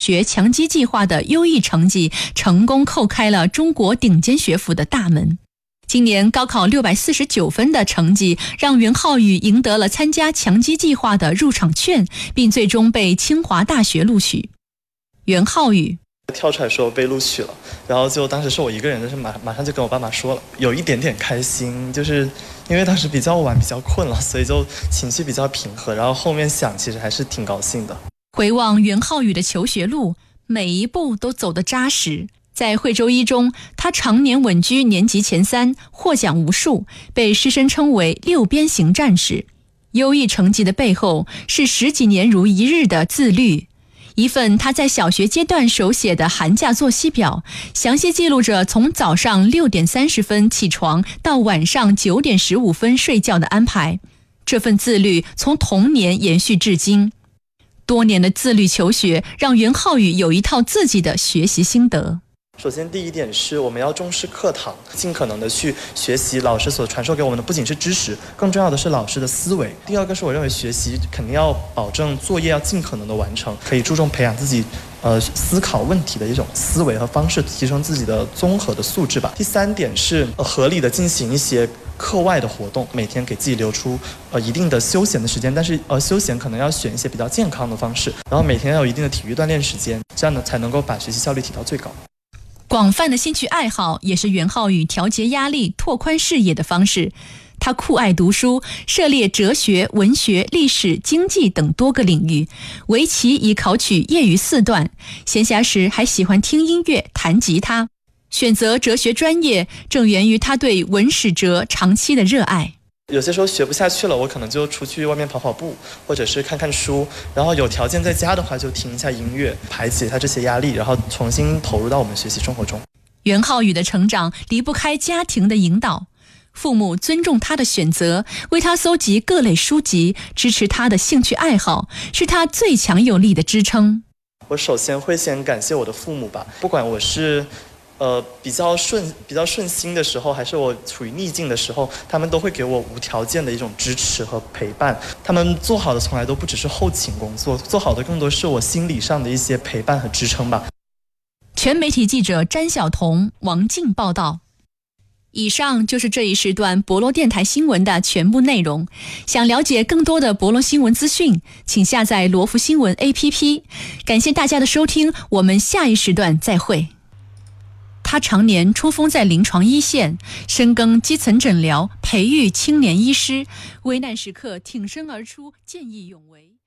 学强基计划的优异成绩，成功叩开了中国顶尖学府的大门。今年高考649分的成绩，让袁浩宇赢得了参加强基计划的入场券，并最终被清华大学录取。袁浩宇跳出来说被录取了，然后就当时是我一个人，但是马上就跟我爸妈说了，有一点点开心，就是因为当时比较晚比较困了，所以就情绪比较平和，然后后面想其实还是挺高兴的。 回望袁浩宇的求学路，每一步都走得扎实。在惠州一中，他常年稳居年级前3，获奖无数，被师生称为6边形战士。优异成绩的背后是10几年如一日的自律。一份他在小学阶段手写的寒假作息表，详细记录着从早上6点30分起床到晚上9点15分睡觉的安排。这份自律从童年延续至今。多年的自律求学，让袁浩宇有一套自己的学习心得。 首先第一点是我们要重视课堂，尽可能的去学习老师所传授给我们的不仅是知识，更重要的是老师的思维。第二个是我认为学习肯定要保证作业要尽可能的完成，可以注重培养自己思考问题的一种思维和方式，提升自己的综合的素质吧。第三点是合理的进行一些课外的活动，每天给自己留出一定的休闲的时间，但是休闲可能要选一些比较健康的方式，然后每天要有一定的体育锻炼时间，这样呢才能够把学习效率提到最高。 广泛的兴趣爱好也是袁浩宇调节压力、拓宽视野的方式。他酷爱读书，涉猎哲学、文学、历史、经济等多个领域，围棋已考取业余4段，闲暇时还喜欢听音乐、弹吉他。选择哲学专业，正源于他对文史哲长期的热爱。 有些时候学不下去了，我可能就出去外面跑跑步，或者是看看书，然后有条件在家的话就听一下音乐，排解一下这些压力，然后重新投入到我们学习生活中。 袁浩宇的成长离不开家庭的引导，父母尊重他的选择，为他搜集各类书籍，支持他的兴趣爱好，是他最强有力的支撑。 我首先会先感谢我的父母吧，不管我是比较顺心的时候，还是我处于逆境的时候，他们都会给我无条件的一种支持和陪伴。他们做好的从来都不只是后勤工作，做好的更多是我心理上的一些陪伴和支撑吧。 全媒体记者詹晓彤、王静报道。以上就是这一时段博罗电台新闻的全部内容。想了解更多的博罗新闻资讯，请下载罗浮新闻 APP。感谢大家的收听，我们下一时段再会。他常年冲锋在临床一线，深耕基层诊疗，培育青年医师，危难时刻挺身而出，见义勇为。